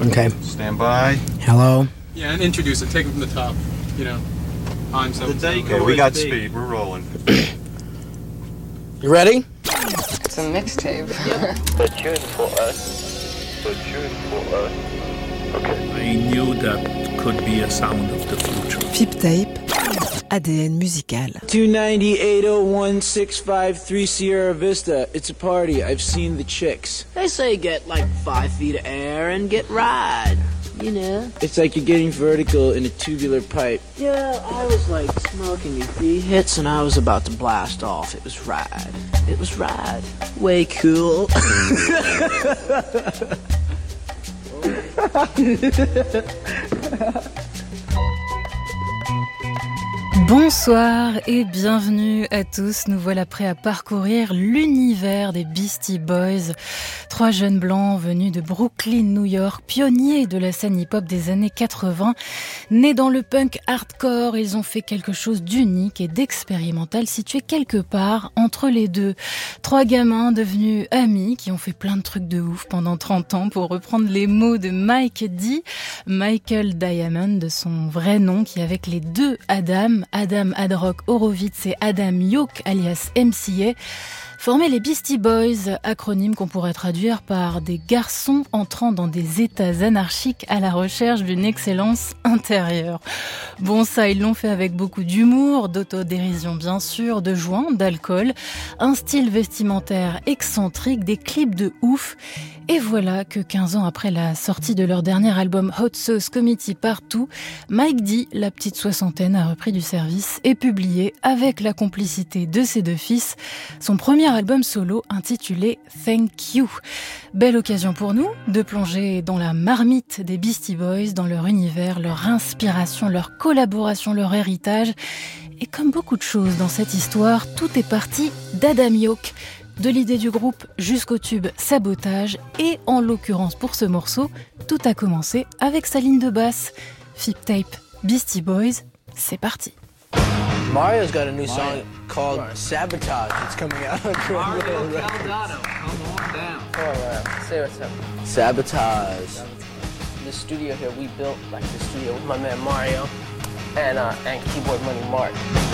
Okay. Stand by. Hello. Yeah, and introduce it. Take it from the top. You know, I'm so. Okay, we got speed. We're rolling. You ready? It's a mixtape. A tune for us. A tune for us. Okay. I knew that could be a sound of the future. Fipe Tape, ADN musical. 290-801-653 Sierra Vista. It's a party. I've seen the chicks. They say get like 5 feet of air and get ride. You know? It's like you're getting vertical in a tubular pipe. Yeah, I was like smoking these B hits and I was about to blast off. It was rad. It was rad. Way cool. Bonsoir et bienvenue à tous. Nous voilà prêts à parcourir l'univers des Beastie Boys. 3 jeunes blancs venus de Brooklyn, New York, pionniers de la scène hip-hop des années 80. Nés dans le punk hardcore, ils ont fait quelque chose d'unique et d'expérimental situé quelque part entre les deux. 3 gamins devenus amis qui ont fait plein de trucs de ouf pendant 30 ans, pour reprendre les mots de Mike D. Michael Diamond, de son vrai nom, qui avec les 2 Adam Adrock Horowitz et Adam Yauch alias MCA, formaient les Beastie Boys, acronyme qu'on pourrait traduire par des garçons entrant dans des états anarchiques à la recherche d'une excellence intérieure. Bon, ça, ils l'ont fait avec beaucoup d'humour, d'autodérision bien sûr, de joint, d'alcool, un style vestimentaire excentrique, des clips de ouf. Et voilà que 15 ans après la sortie de leur dernier album Hot Sauce Committee Partout, Mike D, la petite soixantaine, a repris du service et publié, avec la complicité de ses 2 fils, son premier album solo intitulé Thank You. Belle occasion pour nous de plonger dans la marmite des Beastie Boys, dans leur univers, leur inspiration, leur collaboration, leur héritage. Et comme beaucoup de choses dans cette histoire, tout est parti d'Adam Yauch. De l'idée du groupe jusqu'au tube Sabotage, et en l'occurrence pour ce morceau, tout a commencé avec sa ligne de basse. Fipe Tape, Beastie Boys, c'est parti. Mario's got a new song called Sabotage. It's coming out. Mario Caldado, come on down. Say what's up. Sabotage. The studio here, we built like the studio with my man Mario and Keyboard Money Mark.